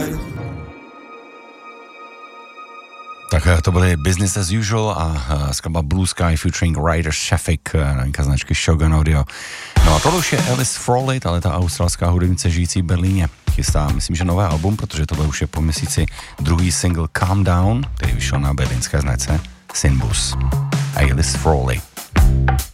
Tak to byly Business as Usual a skladba Blue Sky featuring Ryder Shafik, novinka značky Shogun Audio. No a tohle už je Alice Frawley, ale ta australská hudebnice žijící v Berlíně. Chystá, myslím, že nové album, protože tohle už je po měsíci druhý single Calm Down, který vyšel na berlínské značce Sinbus. Alice Frawley.